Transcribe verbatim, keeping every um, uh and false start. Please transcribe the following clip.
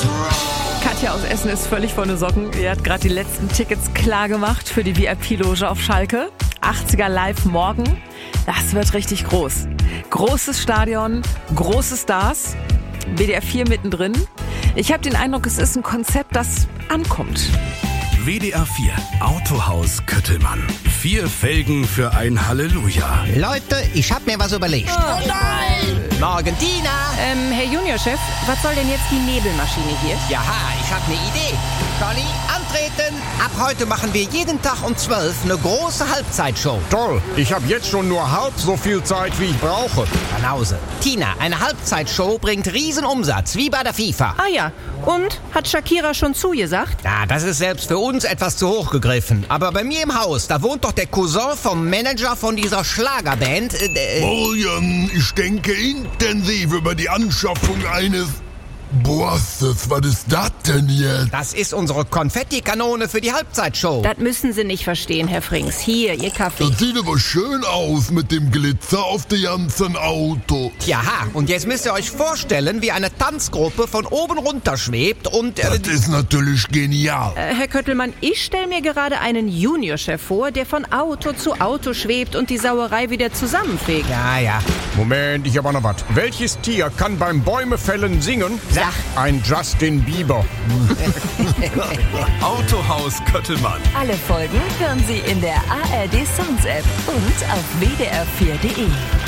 Katja aus Essen ist völlig von den Socken. Sie hat gerade die letzten Tickets klar gemacht für die V I P-Loge auf Schalke. achtziger Live morgen. Das wird richtig groß. Großes Stadion, große Stars. W D R vier mittendrin. Ich habe den Eindruck, es ist ein Konzept, das ankommt. W D R vier Autohaus Köttelmann. Vier Felgen für ein Halleluja. Leute, ich hab mir was überlegt. Oh nein! Morgen, Tina! Ähm, Herr Juniorchef, was soll denn jetzt die Nebelmaschine hier? Jaha, ich hab eine Idee. Dolly, antreten! Ab heute machen wir jeden Tag um zwölf eine große Halbzeitshow. Toll, ich habe jetzt schon nur halb so viel Zeit, wie ich brauche. Banause. Tina, eine Halbzeitshow bringt Riesenumsatz, wie bei der FIFA. Ah ja, und? Hat Shakira schon zugesagt? Ja, das ist selbst für uns etwas zu hoch gegriffen. Aber bei mir im Haus, da wohnt doch der Cousin vom Manager von dieser Schlagerband. Äh, Morgen, ich denke intensiv über die Anschaffung eines... Brostes, was ist das denn jetzt? Das ist unsere Konfettikanone für die Halbzeitshow. Das müssen Sie nicht verstehen, Herr Frings. Hier, Ihr Kaffee. Das sieht aber schön aus mit dem Glitzer auf dem ganzen Auto. Jaha, und jetzt müsst ihr euch vorstellen, wie eine Tanzgruppe von oben runter schwebt und... Äh, Das ist natürlich genial. Äh, Herr Köttelmann, ich stelle mir gerade einen Juniorchef vor, der von Auto zu Auto schwebt und die Sauerei wieder zusammenfegt. ja, ja. Moment, ich hab auch noch was. Welches Tier kann beim Bäumefällen singen? Sag. Ein Justin Bieber. Autohaus Köttelmann. Alle Folgen hören Sie in der A R D Sounds App und auf w d r vier punkt d e.